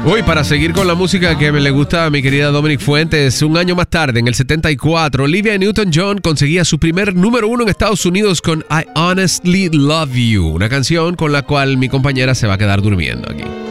Uy, para seguir con la música que me le gusta a mi querida Dominic Fuentes, un año más tarde, en el 74, Olivia Newton-John conseguía su primer número 1 en Estados Unidos con I Honestly Love You, una canción con la cual mi compañera se va a quedar durmiendo aquí.